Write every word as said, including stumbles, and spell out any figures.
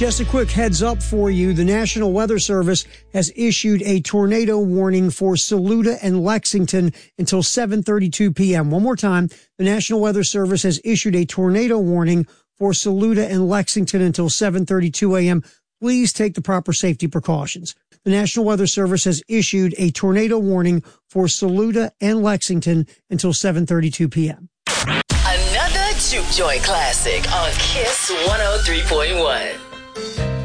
Just a quick heads up for you. The National Weather Service has issued a tornado warning for Saluda and Lexington until seven thirty-two p.m. One more time. The National Weather Service has issued a tornado warning for Saluda and Lexington until seven thirty-two a.m. Please take the proper safety precautions. The National Weather Service has issued a tornado warning for Saluda and Lexington until seven thirty-two p.m. Another Juke Joint classic on Kiss one oh three point one.